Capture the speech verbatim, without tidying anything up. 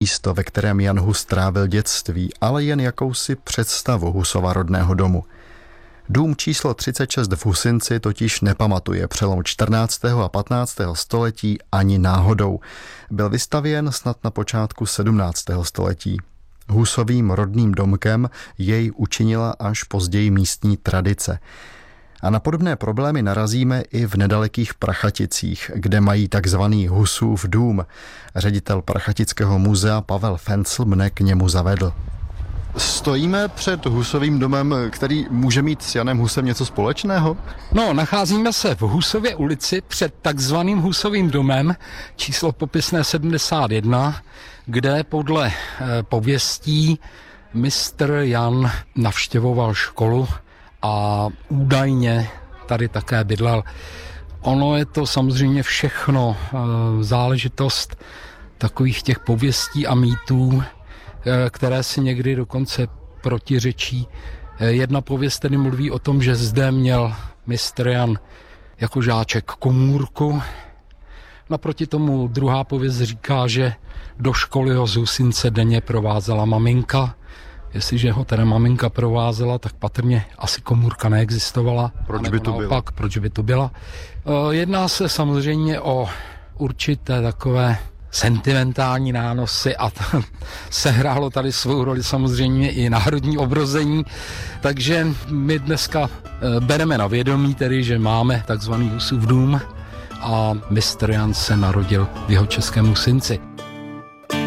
místo, ve kterém Jan Hus trávil dětství, ale jen jakousi představu Husova rodného domu. Dům číslo třicet šest v Husinci totiž nepamatuje přelom čtrnáctého a patnáctého století ani náhodou. Byl vystavěn snad na počátku sedmnáctého století. Husovým rodným domkem jej učinila až později místní tradice. A na podobné problémy narazíme i v nedalekých Prachaticích, kde mají takzvaný Husův dům. Ředitel Prachatického muzea Pavel Fencl mne k němu zavedl. Stojíme před Husovým domem, který může mít s Janem Husem něco společného? No, nacházíme se v Husově ulici před takzvaným Husovým domem, číslo popisné sedmdesát jedna, kde podle eh, pověstí mistr Jan navštěvoval školu a údajně tady také bydlel. Ono je to samozřejmě všechno e, záležitost takových těch pověstí a mýtů, e, které si někdy dokonce protiřečí. E, jedna pověst tedy mluví o tom, že zde měl mistr Jan jako žáček komůrku. Naproti tomu druhá pověst říká, že do školy ho z Husince denně provázela maminka. Jestliže ho teda maminka provázela, tak patrně asi komůrka neexistovala. Proč by to naopak, bylo? Proč by to byla? Jedná se samozřejmě o určité takové sentimentální nánosy a to sehrálo tady svou roli samozřejmě i národní obrození. Takže my dneska bereme na vědomí tedy, že máme takzvaný Husův dům a mistr Jan se narodil v Jihočeském Husinci.